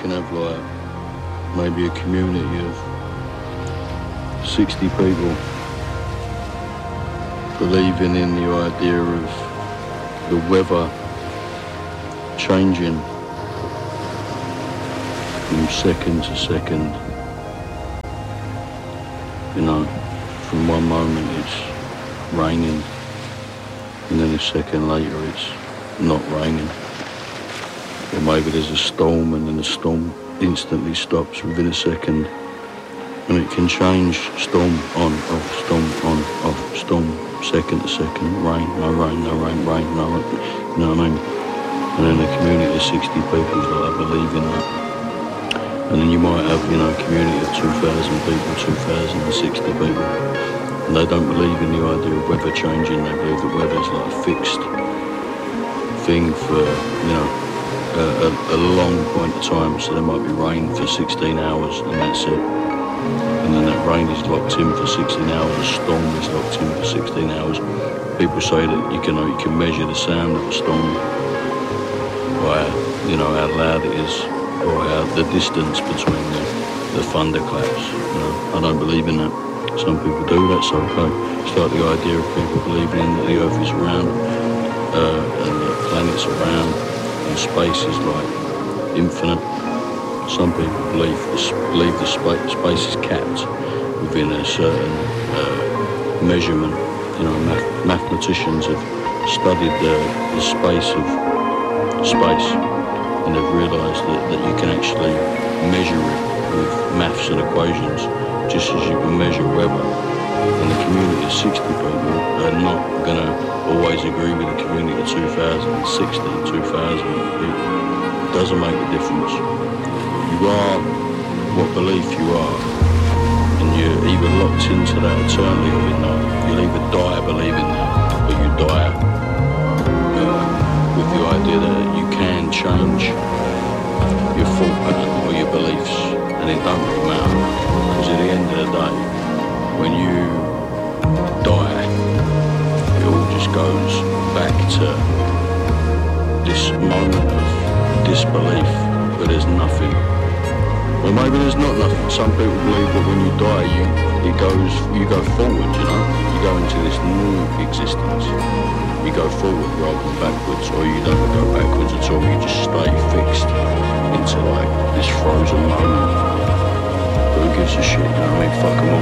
can have like maybe a community of 60 people believing in the idea of the weather changing from second to second. You know, from one moment it's raining and then a second later it's not raining. Or maybe there's a storm and then the storm instantly stops within a second. And it can change storm on, off, storm on, off, storm, second to second, rain, no rain, no rain, rain, no rain, you know what I mean? And then a community of 60 people that believe in that. And then you might have, you know, a community of 2,000 people, 2,060 people. And they don't believe in the idea of weather changing, they believe that weather's like a fixed thing for, you know, a long point of time. So there might be rain for 16 hours and that's it. And then that rain is locked in for 16 hours, a storm is locked in for 16 hours. People say that you can measure the sound of a storm by, you know, how loud it is or how the distance between the thunderclaps. You know, I don't believe in that. Some people do, that's okay. It's like the idea of people believing that the earth is round and the planets are round and space is like infinite. Some people believe the space is capped within a certain measurement. You know, mathematicians have studied the space of space, and they've realised that you can actually measure it with maths and equations, just as you can measure weather. And the community of 60 people are not going to always agree with the community of 2,060, 2,000 people. It doesn't make a difference. You are what belief you are, and you're either locked into that eternally or you're not. You'll either die believing that, or you die with the idea that you can change your thought pattern or your beliefs, and it don't really matter, because at the end of the day, when you die, it all just goes back to this moment of disbelief where there's nothing. Well, maybe there's not nothing. Some people believe that when you die, you go forward, you know? You go into this new existence. You go forward rather than backwards, or you don't go backwards at all. You just stay fixed into like this frozen moment. But who gives a shit, you know what I mean? Fuck 'em all.